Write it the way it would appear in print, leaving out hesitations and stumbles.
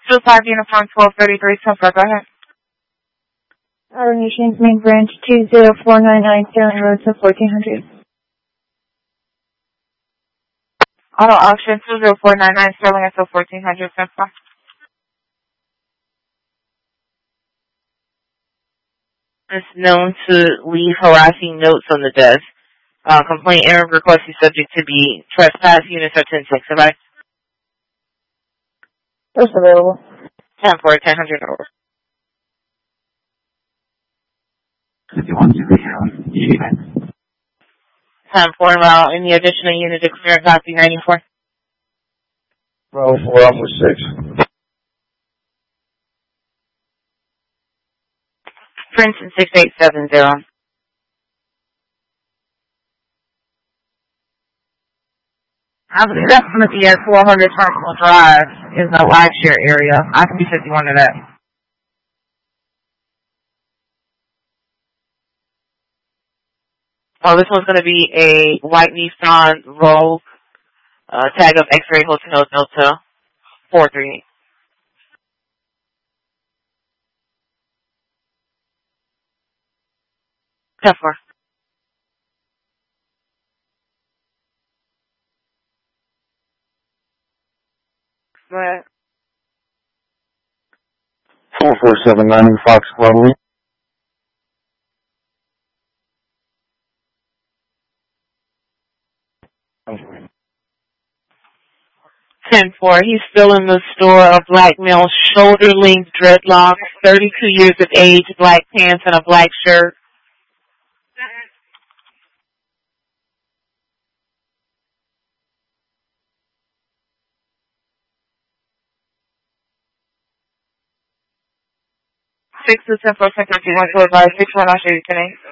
5 Uniform 1233, Temple, go ahead. Our Nation's main branch, 20499 Sterling Road to 1400. Auto auction 20499 Sterling until 1400, Temple. Is known to leave harassing notes on the desk. Complaint error request is subject to be trespass. Units are 10-6. Bye. First available. 10 for 1000 over. 10 for allow any additional unit to clear copy 94. Bravo 4 Alpha 6. Princeton 6870. I believe that's going to be at 400 Terminal Drive in the live share area. I can be 51 to that. Oh, this one's going to be a white Nissan Rogue, tag of X-Ray Hotel Delta 438. Tesla. Go ahead. 4479 Fox Lovely. Okay. 10-4. He's still in the store. A black male, shoulder-length dreadlocks, 32 years of age, black pants, and a black shirt. Six to 10 for second. You want to advise 6 1. I'll show you today.